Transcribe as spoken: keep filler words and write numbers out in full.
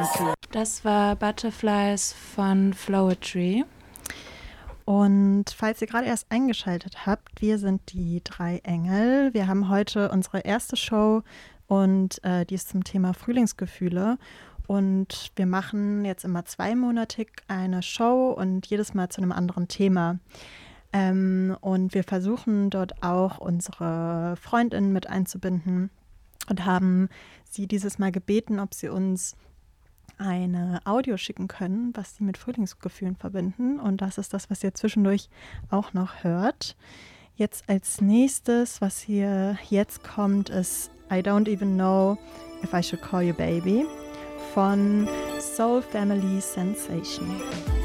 Das war Butterflies von Flowetry. Und falls ihr gerade erst eingeschaltet habt, wir sind die drei Engel. Wir haben heute unsere erste Show und äh, die ist zum Thema Frühlingsgefühle. Und wir machen jetzt immer zweimonatig eine Show und jedes Mal zu einem anderen Thema. Ähm, und wir versuchen dort auch unsere FreundInnen mit einzubinden und haben sie dieses Mal gebeten, ob sie uns eine Audio schicken können, was sie mit Frühlingsgefühlen verbinden. Und das ist das, was ihr zwischendurch auch noch hört. Jetzt als nächstes, was hier jetzt kommt, ist I Don't Even Know If I Should Call You Baby von Soul Family Sensation.